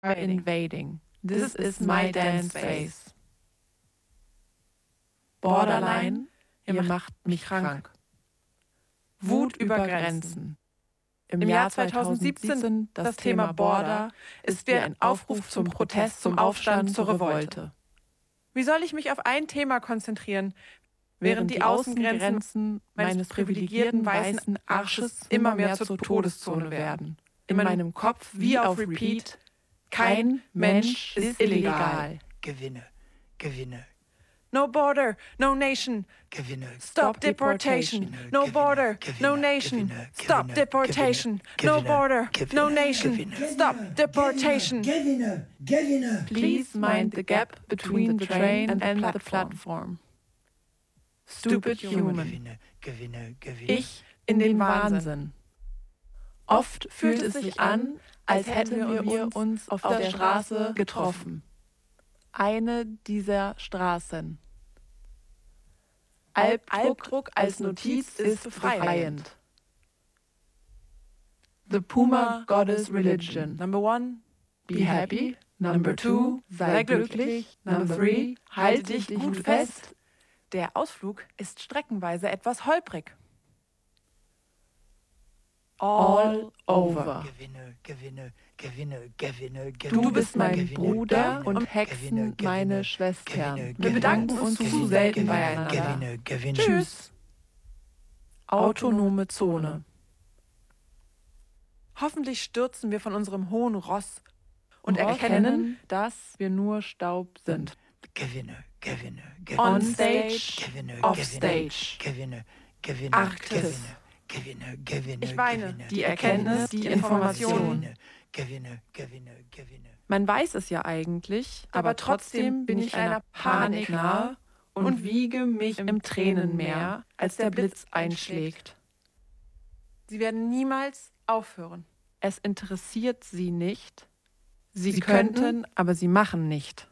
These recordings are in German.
are invading. This is my dance phase. Borderline, ihr macht mich krank. Wut über Grenzen. Im Jahr 2017 das Thema Border ist wie ein Aufruf zum Protest, zum Aufstand, zur Revolte. Wie soll ich mich auf ein Thema konzentrieren, Während die Außengrenzen meines privilegierten weißen Arsches immer mehr zur Todeszone werden. In meinem Kopf wie auf Repeat: kein Mensch ist illegal. Gewinne, Gewinne. No border, no nation. Gewinne. Stop deportation. No border, no nation. Stop deportation. No border, no nation. Stop deportation. Gewinne. Please mind the gap between the train and the platform. Stupid human. Gewinne. Ich in den Wahnsinn. Oft fühlt es sich an, als hätten wir uns auf der Straße getroffen. Eine dieser Straßen. Albdruck als Notiz ist befreiend. The Puma Goddess Religion. Number 1, Be happy. Number 2, sei glücklich. Number 3, halte dich gut fest. Der Ausflug ist streckenweise etwas holprig. All over. Gewinne. Du bist mein Bruder und Hexen meine Schwestern. Wir bedanken uns zu selten beieinander. Gewinne. Tschüss. Autonome Zone. Hoffentlich stürzen wir von unserem hohen Ross und erkennen, dass wir nur Staub sind. Gewinne. On stage, off stage. Gewinne. Arktis. Gewinne. Ich weine. Die Erkenntnis, die Information. Gewinne. Man weiß es ja eigentlich, aber trotzdem bin ich einer Panik nahe und wiege mich im Tränenmeer, als der Blitz einschlägt. Sie werden niemals aufhören. Es interessiert sie nicht. Sie könnten, aber sie machen nicht.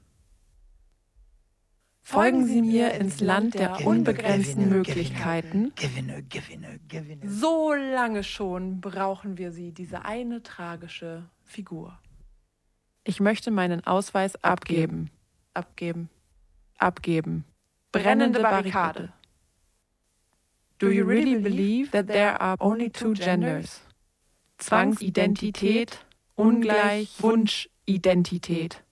Folgen Sie mir ins Land der unbegrenzten Möglichkeiten. Gewinne. So lange schon brauchen wir sie, diese eine tragische Figur. Ich möchte meinen Ausweis abgeben. Brennende Barrikade. Do you really believe that there are only two genders? Zwangsidentität, ungleich Wunschidentität.